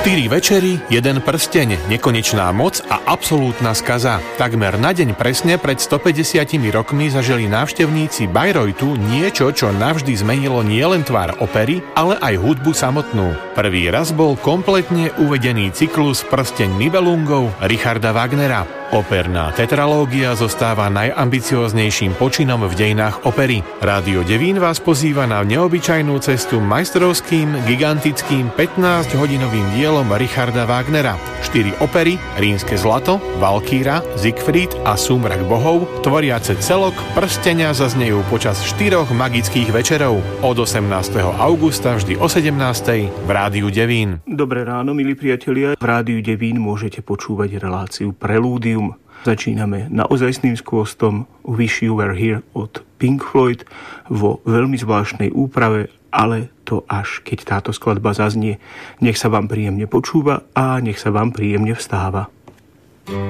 4 večery, 1 prsteň, nekonečná moc a absolútna skaza. Takmer na deň presne pred 150 rokmi zažili návštevníci Bayreuthu niečo, čo navždy zmenilo nielen tvár opery, ale aj hudbu samotnú. Prvý raz bol kompletne uvedený cyklus Prsteň Nibelungov Richarda Wagnera. Operná tetralógia zostáva najambicióznejším počinom v dejinách opery. Rádio Devín vás pozýva na neobyčajnú cestu majstrovským, gigantickým 15-hodinovým dielom Richarda Wagnera. 4 opery, Rínske zlato, Valkýra, Siegfried a Súmrak bohov, tvoriace celok Prsteňa zaznejú počas 4 magických večerov od 18. augusta vždy o 17. v Rádiu Devín. Dobré ráno, milí priatelia. V Rádiu Devín môžete počúvať reláciu Prelúdium. Začíname naozajstným skvostom Wish You Were Here od Pink Floyd vo veľmi zvláštnej úprave, ale to až keď táto skladba zaznie. Nech sa vám príjemne počúva a nech sa vám príjemne vstáva.